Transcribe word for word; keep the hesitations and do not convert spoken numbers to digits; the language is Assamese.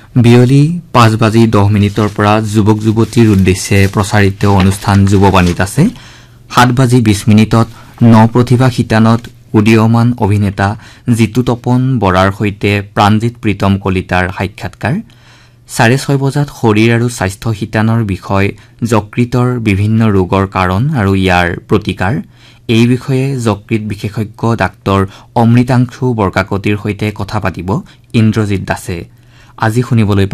বিয়লি পাঁচ বাজি দহ মিনিটৰ পৰা যুৱক যুৱতীৰ উদ্দেশ্যে প্ৰচাৰিত অনুষ্ঠান যুৱবাণীত আছে। সাত বাজি বিশ মিনিটত ন প্ৰতিভা শিতানত উদীয়মান অভিনেতা জিতু তপন বৰাৰ সৈতে প্ৰাণজিৎ প্ৰীতম কলিতাৰ সাক্ষাৎকাৰ। চাৰে ছয় বজাত শৰীৰ আৰু স্বাস্থ্য শিতানৰ বিষয় যকৃতৰ বিভিন্ন ৰোগৰ কাৰণ আৰু ইয়াৰ প্ৰতিকাৰ, এই বিষয়ে যকৃত বিশেষজ্ঞ ডাক্তৰ অমৃতাংশু বৰকাকতিৰ সৈতে কথা পাতিব ইন্দ্ৰজিৎ দাসে। আজি শুনিবলৈ